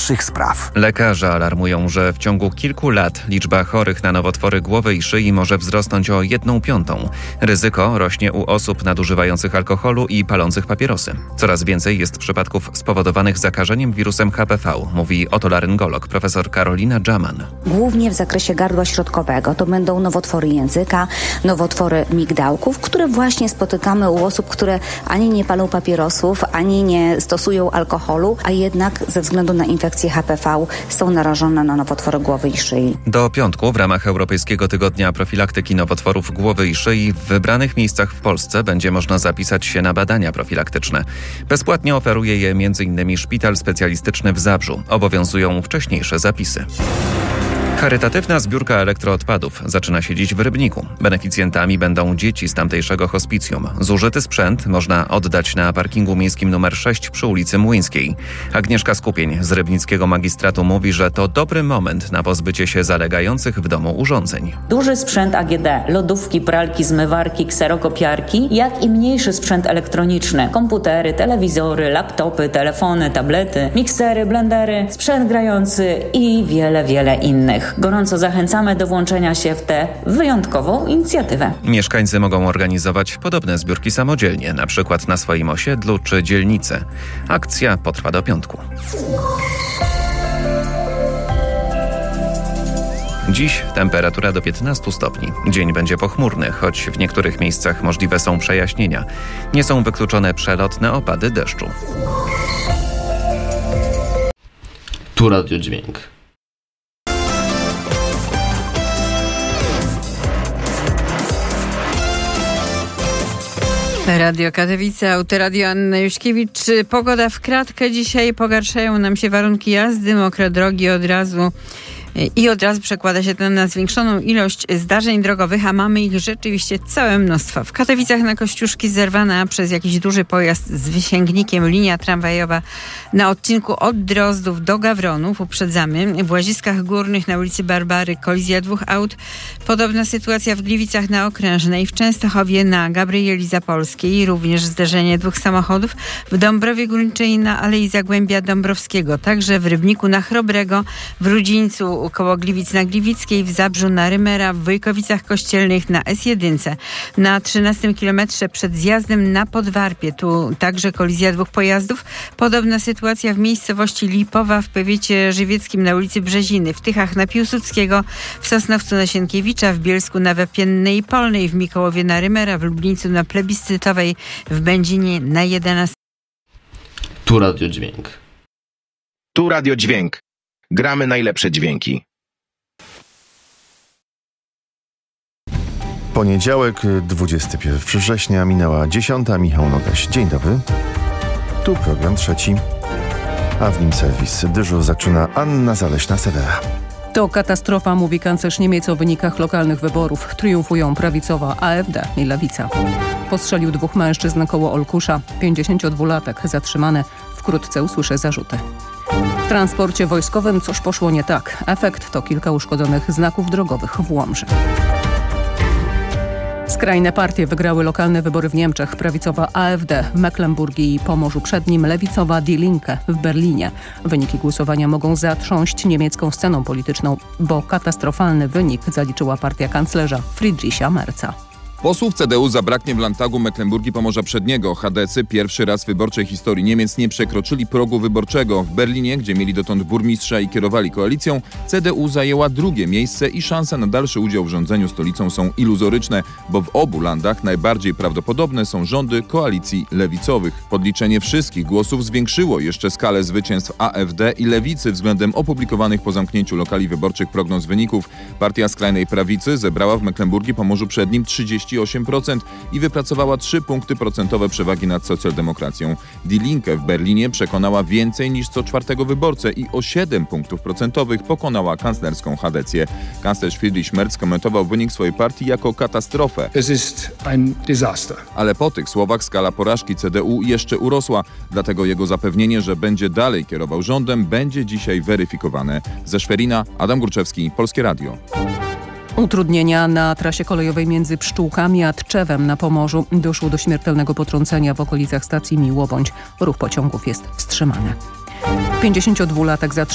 najważniejszych spraw. Lekarze alarmują, że w ciągu kilku lat liczba chorych na nowotwory głowy i szyi może wzrosnąć o 1/5. Ryzyko rośnie u osób nadużywających alkoholu i palących papierosy. Coraz więcej jest przypadków spowodowanych zakażeniem wirusem HPV, mówi otolaryngolog profesor Karolina Dżaman. Głównie w zakresie gardła środkowego to będą nowotwory języka, nowotwory migdałków, które właśnie spotykamy u osób, które ani nie palą papierosów, ani nie stosują alkoholu, a jednak ze względu na infekcję HPV są narażone na nowotwory głowy i szyi. Do piątku w ramach Europejskiego Tygodnia Profilaktyki Nowotworów Głowy i Szyi w wybranych miejscach w Polsce będzie można zapisać się na badania profilaktyczne. Bezpłatnie oferuje je m.in. Szpital Specjalistyczny w Zabrzu. Obowiązują wcześniejsze zapisy. Charytatywna zbiórka elektroodpadów zaczyna się dziś w Rybniku. Beneficjentami będą dzieci z tamtejszego hospicjum. Zużyty sprzęt można oddać na parkingu miejskim nr 6 przy ulicy Młyńskiej. Agnieszka Skupień z Rybnickiego Magistratu mówi, że to dobry moment na pozbycie się zalegających w domu urządzeń. Duży sprzęt AGD, lodówki, pralki, zmywarki, kserokopiarki, jak i mniejszy sprzęt elektroniczny, komputery, telewizory, laptopy, telefony, tablety, miksery, blendery, sprzęt grający i wiele innych. Gorąco zachęcamy do włączenia się w tę wyjątkową inicjatywę. Mieszkańcy mogą organizować podobne zbiórki samodzielnie, na przykład na swoim osiedlu czy dzielnicy. Akcja potrwa do piątku. Dziś temperatura do 15 stopni. Dzień będzie pochmurny, choć w niektórych miejscach możliwe są przejaśnienia. Nie są wykluczone przelotne opady deszczu. Tu Radio Dźwięk. Radio Katowice, Autoradio Anna Juśkiewicz. Pogoda w kratkę dzisiaj, pogarszają nam się warunki jazdy, mokre drogi od razu przekłada się to na zwiększoną ilość zdarzeń drogowych, a mamy ich rzeczywiście całe mnóstwo. W Katowicach na Kościuszki zerwana przez jakiś duży pojazd z wysięgnikiem linia tramwajowa na odcinku od Drozdów do Gawronów. Uprzedzamy. W Łaziskach Górnych na ulicy Barbary kolizja dwóch aut. Podobna sytuacja w Gliwicach na Okrężnej, w Częstochowie na Gabrieli Zapolskiej. Również zderzenie dwóch samochodów. W Dąbrowie Górniczej na Alei Zagłębia Dąbrowskiego. Także w Rybniku na Chrobrego, w Rudzińcu koło Gliwic na Gliwickiej, w Zabrzu na Rymera, w Wojkowicach Kościelnych na S1, na 13 kilometrze przed zjazdem na Podwarpie. Tu także kolizja dwóch pojazdów. Podobna sytuacja w miejscowości Lipowa w powiecie żywieckim na ulicy Brzeziny, w Tychach na Piłsudskiego, w Sosnowcu na Sienkiewicza, w Bielsku na Wepiennej Polnej, w Mikołowie na Rymera, w Lublińcu na Plebiscytowej, w Będzinie na 11. Tu Radio Dźwięk. Tu Radio Dźwięk. Gramy najlepsze dźwięki. Poniedziałek, 21 września, minęła 10. Michał Nogaś. Dzień dobry. Tu program trzeci, a w nim serwis. Dyżur zaczyna Anna Zaleśna-Sewera. To katastrofa, mówi kanclerz Niemiec o wynikach lokalnych wyborów. Triumfują prawicowa AfD i Lewica. Postrzelił dwóch mężczyzn koło Olkusza. 52-latek zatrzymany. Wkrótce usłyszy zarzuty. W transporcie wojskowym coś poszło nie tak. Efekt to kilka uszkodzonych znaków drogowych w Łomży. Skrajne partie wygrały lokalne wybory w Niemczech. Prawicowa AfD w Mecklenburgii i Pomorzu Przednim, lewicowa Die Linke w Berlinie. Wyniki głosowania mogą zatrząść niemiecką sceną polityczną, bo katastrofalny wynik zaliczyła partia kanclerza Friedricha Merza. Posłów CDU zabraknie w Landtagu Mecklenburgii Pomorza Przedniego. Chadecy pierwszy raz w wyborczej historii Niemiec nie przekroczyli progu wyborczego. W Berlinie, gdzie mieli dotąd burmistrza i kierowali koalicją, CDU zajęła drugie miejsce i szanse na dalszy udział w rządzeniu stolicą są iluzoryczne, bo w obu landach najbardziej prawdopodobne są rządy koalicji lewicowych. Podliczenie wszystkich głosów zwiększyło jeszcze skalę zwycięstw AfD i Lewicy względem opublikowanych po zamknięciu lokali wyborczych prognoz wyników. Partia skrajnej prawicy zebrała w Mecklenburgii Pomorzu Przednim 38% i wypracowała 3 punkty procentowe przewagi nad socjaldemokracją. Die Linke w Berlinie przekonała więcej niż co czwartego wyborcę i o 7 punktów procentowych pokonała kanclerską Hadecję. Kanclerz Friedrich Merz komentował wynik swojej partii jako katastrofę. Es ist ein Desaster. Ale po tych słowach skala porażki CDU jeszcze urosła, dlatego jego zapewnienie, że będzie dalej kierował rządem, będzie dzisiaj weryfikowane. Ze Szwerina Adam Górczewski, Polskie Radio. Utrudnienia na trasie kolejowej między Pszczółkami a Tczewem na Pomorzu. Doszło do śmiertelnego potrącenia w okolicach stacji Miłobądź. Ruch pociągów jest wstrzymany. 52-latek zatrzymany.